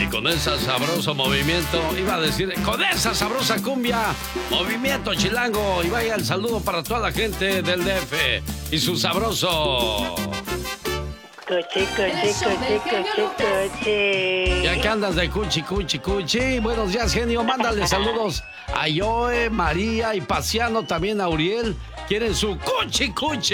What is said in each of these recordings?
Y con ese sabroso movimiento, iba a decir, con esa sabrosa cumbia, movimiento chilango. Y vaya el saludo para toda la gente del DF y su sabroso. Cuchi. Ya que andas de cuchi. Buenos días, genio. Mándale saludos a Joe, María y Pasiano, también a Uriel. Quieren su cuchi.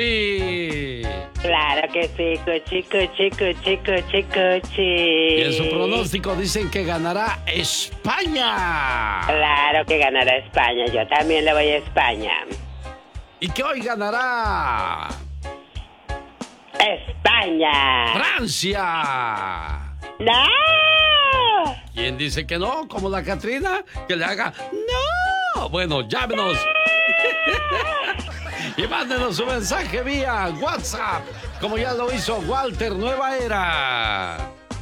Claro que sí, cuchi. Y en su pronóstico dicen que ganará España. Claro que ganará España. Yo también le voy a España. Y que hoy ganará España. ¡Francia! ¡No! ¿Quién dice que no? ¿Como la Catrina? Que le haga ¡no! Bueno, llámenos. Y mándenos su mensaje vía WhatsApp, como ya lo hizo Walter Nueva Era.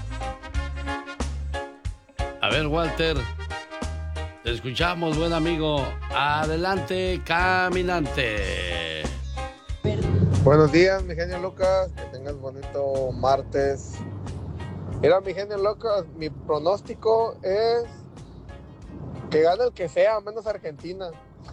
A ver, Walter, te escuchamos, buen amigo. Adelante, caminante. Buenos días, mi genio Lucas, que tengas bonito martes. Mira, mi genio Lucas, mi pronóstico es que gane el que sea, menos Argentina.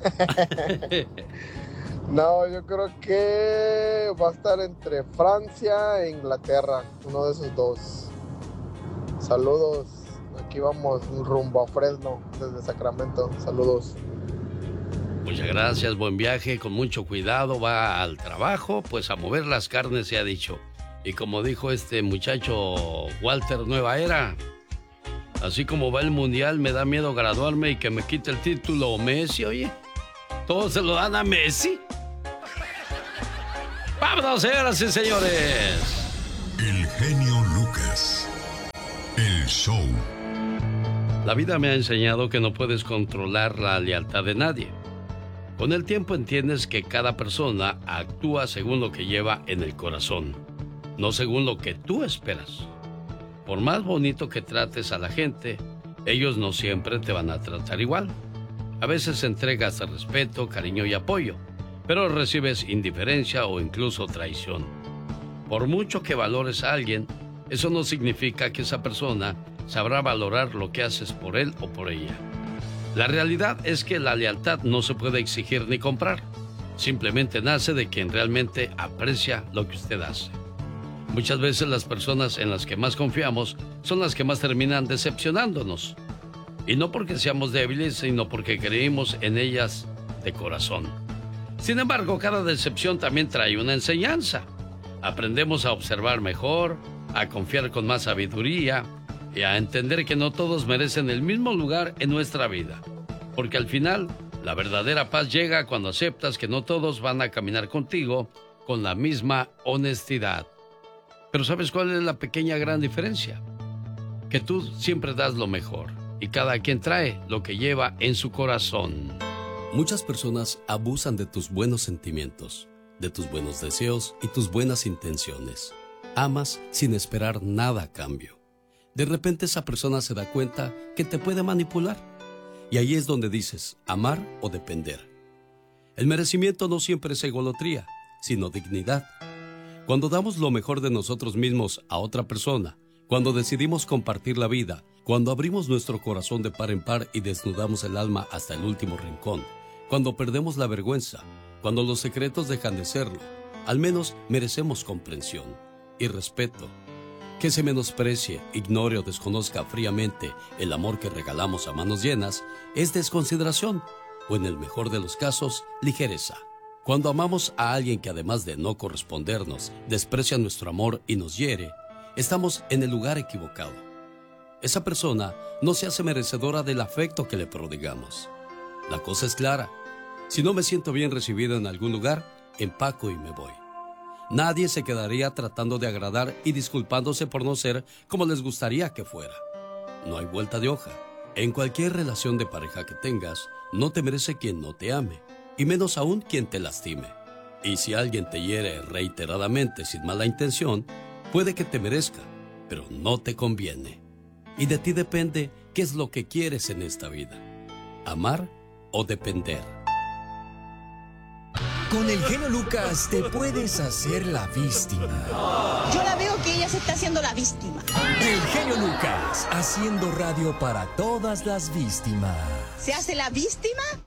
No, yo creo que va a estar entre Francia e Inglaterra, uno de esos dos. Saludos, aquí vamos rumbo a Fresno, desde Sacramento. Saludos. Muchas gracias, buen viaje, con mucho cuidado, va al trabajo, pues a mover las carnes se ha dicho. Y como dijo este muchacho Walter Nueva Era, así como va el mundial, me da miedo graduarme y que me quite el título Messi, oye. Todos se lo dan a Messi. ¡Vámonos, señoras y señores! El genio Lucas. El show. La vida me ha enseñado que no puedes controlar la lealtad de nadie. Con el tiempo entiendes que cada persona actúa según lo que lleva en el corazón, no según lo que tú esperas. Por más bonito que trates a la gente, ellos no siempre te van a tratar igual. A veces entregas respeto, cariño y apoyo, pero recibes indiferencia o incluso traición. Por mucho que valores a alguien, eso no significa que esa persona sabrá valorar lo que haces por él o por ella. La realidad es que la lealtad no se puede exigir ni comprar. Simplemente nace de quien realmente aprecia lo que usted hace. Muchas veces las personas en las que más confiamos son las que más terminan decepcionándonos. Y no porque seamos débiles, sino porque creímos en ellas de corazón. Sin embargo, cada decepción también trae una enseñanza. Aprendemos a observar mejor, a confiar con más sabiduría y a entender que no todos merecen el mismo lugar en nuestra vida. Porque al final, la verdadera paz llega cuando aceptas que no todos van a caminar contigo con la misma honestidad. Pero ¿sabes cuál es la pequeña gran diferencia? Que tú siempre das lo mejor y cada quien trae lo que lleva en su corazón. Muchas personas abusan de tus buenos sentimientos, de tus buenos deseos y tus buenas intenciones. Amas sin esperar nada a cambio. De repente esa persona se da cuenta que te puede manipular. Y ahí es donde dices, amar o depender. El merecimiento no siempre es egolotría, sino dignidad. Cuando damos lo mejor de nosotros mismos a otra persona, cuando decidimos compartir la vida, cuando abrimos nuestro corazón de par en par y desnudamos el alma hasta el último rincón, cuando perdemos la vergüenza, cuando los secretos dejan de serlo, al menos merecemos comprensión y respeto. Que se menosprecie, ignore o desconozca fríamente el amor que regalamos a manos llenas es desconsideración o, en el mejor de los casos, ligereza. Cuando amamos a alguien que, además de no correspondernos, desprecia nuestro amor y nos hiere, estamos en el lugar equivocado. Esa persona no se hace merecedora del afecto que le prodigamos. La cosa es clara. Si no me siento bien recibido en algún lugar, empaco y me voy. Nadie se quedaría tratando de agradar y disculpándose por no ser como les gustaría que fuera. No hay vuelta de hoja. En cualquier relación de pareja que tengas, no te merece quien no te ame, y menos aún quien te lastime. Y si alguien te hiere reiteradamente sin mala intención, puede que te merezca, pero no te conviene. Y de ti depende qué es lo que quieres en esta vida, amar o depender. Con el genio Lucas te puedes hacer la víctima. Yo la veo que ella se está haciendo la víctima. El genio Lucas, Lucas, haciendo radio para todas las víctimas. ¿Se hace la víctima?